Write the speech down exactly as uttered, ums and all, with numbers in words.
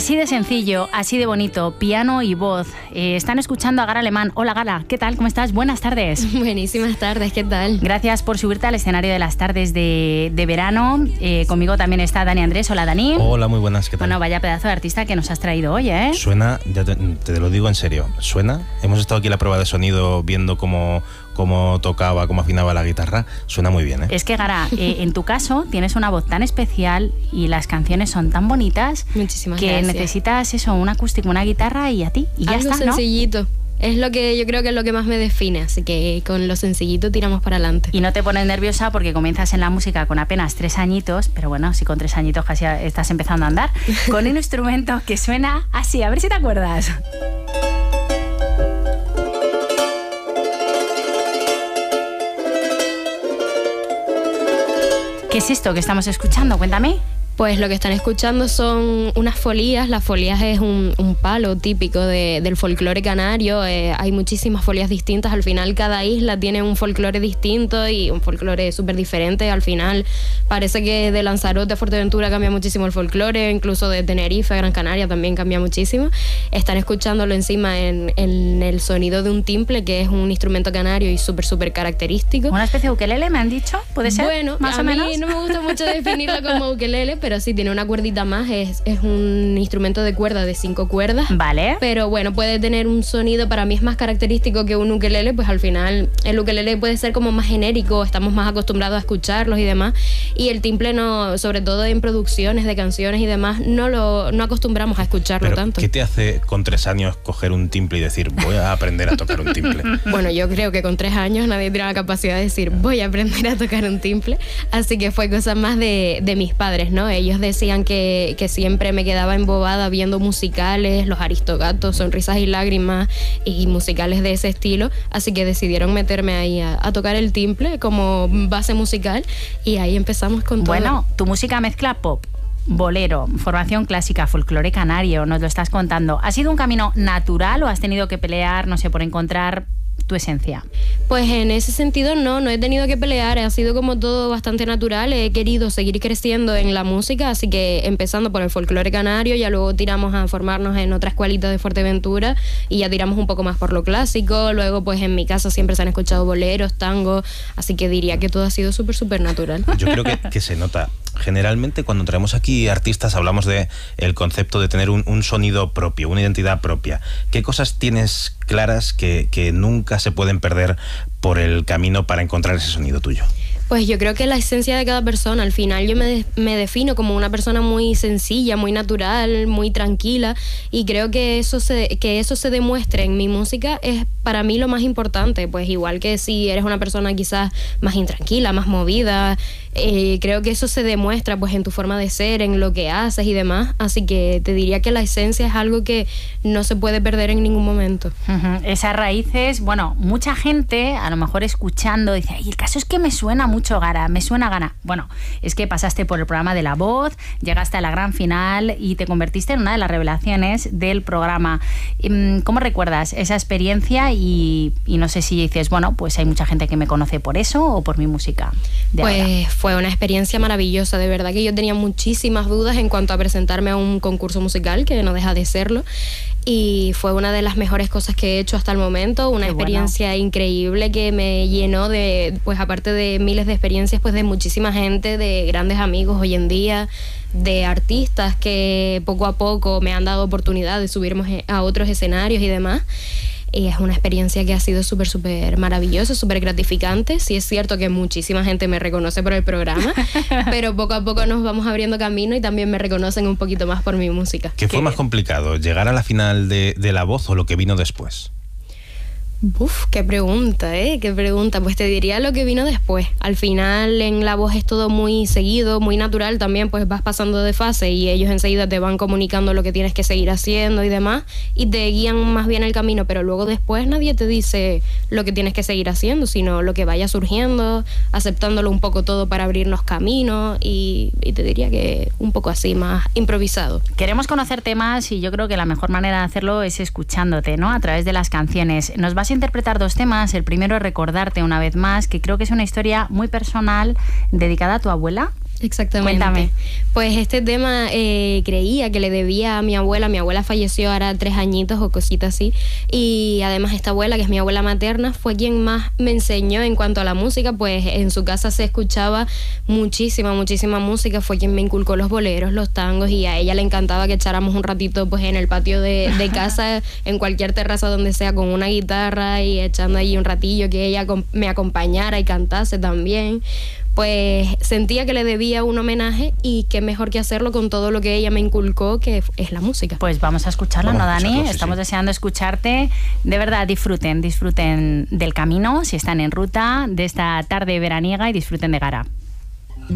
Así de sencillo, así de bonito, piano y voz. Eh, están escuchando a Gara Alemán. Hola Gara, ¿qué tal? ¿Cómo estás? Buenas tardes. Buenísimas tardes, ¿qué tal? Gracias por subirte al escenario de las tardes de, de verano. Eh, conmigo también está Dani Andrés. Hola Dani. Hola, muy buenas, ¿qué tal? Bueno, vaya pedazo de artista que nos has traído hoy, ¿eh? Suena, ya te, te lo digo en serio, suena. Hemos estado aquí en la prueba de sonido viendo cómo... cómo tocaba, cómo afinaba la guitarra, suena muy bien, ¿eh? Es que, Gara, eh, en tu caso tienes una voz tan especial y las canciones son tan bonitas. Muchísimas que gracias. necesitas eso, un acústico, una guitarra y a ti, y ya Algo está, ¿no? sencillito. Es lo que yo creo que es lo que más me define, así que con lo sencillito tiramos para adelante. Y no te pones nerviosa porque comienzas en la música con apenas tres añitos, pero bueno, si con tres añitos casi estás empezando a andar, con un instrumento que suena así, a ver si te acuerdas. ¿Qué es esto que estamos escuchando? Cuéntame. Pues lo que están escuchando son unas folías. Las folías es un, un palo típico de, del folclore canario. Eh, hay muchísimas folías distintas. Al final cada isla tiene un folclore distinto y un folclore súper diferente. Al final parece que de Lanzarote a Fuerteventura cambia muchísimo el folclore, incluso de Tenerife a Gran Canaria también cambia muchísimo. Están escuchándolo encima en, en el sonido de un timple, que es un instrumento canario y súper, súper característico. ¿Una especie de ukelele, me han dicho? ¿Puede ser? Bueno, más a o mí menos. no me gusta mucho definirlo como ukelele, pero sí tiene una cuerdita más. Es, es un instrumento de cuerda de cinco cuerdas. Vale. Pero bueno, puede tener un sonido, para mí es más característico que un ukelele, pues al final el ukelele puede ser como más genérico, estamos más acostumbrados a escucharlos y demás, y el timple no, sobre todo en producciones de canciones y demás, no lo no acostumbramos a escucharlo Pero, tanto. ¿qué te hace con tres años coger un timple y decir voy a aprender a tocar un timple? Bueno, yo creo que con tres años nadie tiene la capacidad de decir voy a aprender a tocar un timple, así que fue cosa más de, de mis padres, ¿no? Ellos decían que, que siempre me quedaba embobada viendo musicales, los Aristogatos, Sonrisas y Lágrimas y musicales de ese estilo, así que decidieron meterme ahí a, a tocar el timple como base musical y ahí empezamos con todo. Bueno, tu música mezcla pop, bolero, formación clásica, folclore canario, nos lo estás contando. ¿Ha sido un camino natural o has tenido que pelear, no sé, por encontrar tu esencia? Pues en ese sentido no, no he tenido que pelear, ha sido como todo bastante natural, he querido seguir creciendo en la música, así que empezando por el folclore canario, ya luego tiramos a formarnos en otra escuelita de Fuerteventura y ya tiramos un poco más por lo clásico, luego pues en mi casa siempre se han escuchado boleros, tangos, así que diría que todo ha sido súper súper natural. Yo creo que, que se nota. Generalmente cuando traemos aquí artistas hablamos de el concepto de tener un, un sonido propio, una identidad propia. ¿Qué cosas tienes claras que, que nunca se pueden perder por el camino para encontrar ese sonido tuyo? Pues yo creo que la esencia de cada persona, al final yo me, de, me defino como una persona muy sencilla, muy natural, muy tranquila, y creo que eso se, que eso se demuestre en mi música es para mí lo más importante, pues igual que si eres una persona quizás más intranquila, más movida, eh, creo que eso se demuestra pues en tu forma de ser, en lo que haces y demás, así que te diría que la esencia es algo que no se puede perder en ningún momento. Uh-huh. Esas raíces, bueno, mucha gente a lo mejor escuchando dice, ay, el caso es que me suena mucho Gara, me suena Gara. Bueno, es que pasaste por el programa de La Voz, llegaste a la gran final y te convertiste en una de las revelaciones del programa. ¿Cómo recuerdas esa experiencia? Y, y no sé si dices, bueno, pues hay mucha gente que me conoce por eso o por mi música de Pues ahora. Fue una experiencia maravillosa, de verdad que yo tenía muchísimas dudas en cuanto a presentarme a un concurso musical, que no deja de serlo, y fue una de las mejores cosas que he hecho hasta el momento, una Qué experiencia bueno. increíble que me llenó de, pues aparte de miles de experiencias, pues de muchísima gente, de grandes amigos hoy en día, de artistas que poco a poco me han dado oportunidad de subirme a otros escenarios y demás. Y es una experiencia que ha sido súper, súper maravillosa, súper gratificante. Sí es cierto que muchísima gente me reconoce por el programa, pero poco a poco nos vamos abriendo camino y también me reconocen un poquito más por mi música. ¿Qué fue Qué más bien. complicado, llegar a la final de, de La Voz o lo que vino después? Uf, qué pregunta, ¿eh? Qué pregunta. Pues te diría lo que vino después. Al final en La Voz es todo muy seguido, muy natural también, pues vas pasando de fase y ellos enseguida te van comunicando lo que tienes que seguir haciendo y demás y te guían más bien el camino, pero luego después nadie te dice lo que tienes que seguir haciendo, sino lo que vaya surgiendo, aceptándolo un poco todo para abrirnos caminos y, y te diría que un poco así, más improvisado. Queremos conocerte más y yo creo que la mejor manera de hacerlo es escuchándote, ¿no? A través de las canciones. Nos vas a interpretar dos temas. El primero es Recordarte una vez más, que creo que es una historia muy personal dedicada a tu abuela. Exactamente. Cuéntame. Pues este tema eh, creía que le debía a mi abuela. Mi abuela falleció ahora tres añitos o cositas así. Y además esta abuela, que es mi abuela materna, fue quien más me enseñó en cuanto a la música. Pues en su casa se escuchaba muchísima, muchísima música. Fue quien me inculcó los boleros, los tangos, y a ella le encantaba que echáramos un ratito pues en el patio de, de casa, en cualquier terraza donde sea, con una guitarra y echando ahí un ratillo, que ella me acompañara y cantase también. Pues sentía que le debía un homenaje, y qué mejor que hacerlo con todo lo que ella me inculcó, que es la música. Pues vamos a escucharla, Vamos ¿no, a Dani? escucharlo, sí, Estamos sí. deseando escucharte. De verdad, disfruten, disfruten del camino, si están en ruta, de esta tarde veraniega, y disfruten de Gara.